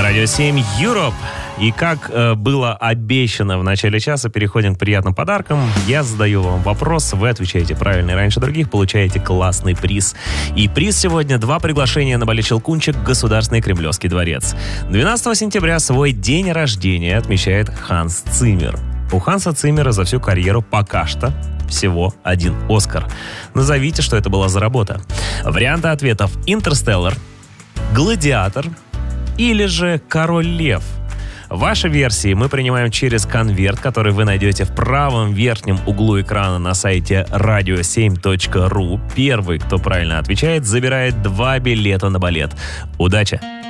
На Радио 7 Europe. И как было обещано в начале часа, переходим к приятным подаркам. Я задаю вам вопрос, вы отвечаете правильно и раньше других, получаете классный приз. И приз сегодня 2 приглашения на балет «Щелкунчик» в Государственный Кремлевский дворец. 12 сентября свой день рождения отмечает Ханс Циммер. У Ханса Циммера за всю карьеру пока что всего 1 Оскар. Назовите, что это была за работа. Варианты ответов: «Интерстеллар», «Гладиатор» или же «Король Лев». Ваши версии мы принимаем через конверт, который вы найдете в правом верхнем углу экрана на сайте radio7.ru. Первый, кто правильно отвечает, забирает 2 билета на балет. Удачи!